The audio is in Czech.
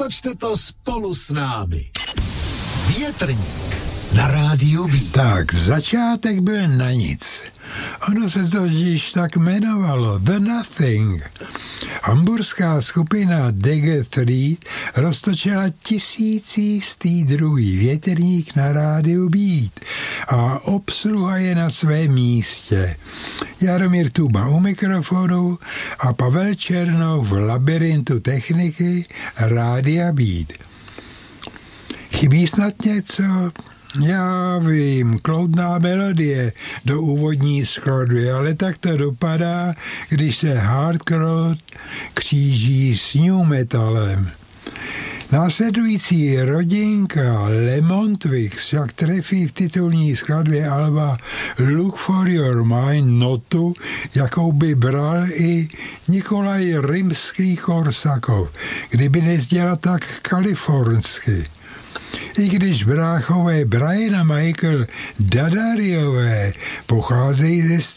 Otočte to spolu s námi. Větrník na rádiu Beat. Tak, začátek byl na nic. Ono se to již tak jmenovalo The Nothing. Hamburská skupina DG3 roztočila 1000. druhý větrník na rádiu Beat a obsluha je na svém místě. Jaromír Tuba u mikrofonu a Pavel Černou v labirintu techniky rádia Beat. Chybí snad něco? Já vím, kloudná melodie do úvodní skladby, ale tak to dopadá, když se hardcore kříží s new metalem. Následující rodinka Lemon Twigs však trefí v titulní skladbě alba Look for Your Mind notu, jakou by bral i Nikolaj Rimský-Korsakov, kdyby nezdělal tak kalifornsky. I když bráchové Brian a Michael Dadariové pocházejí ze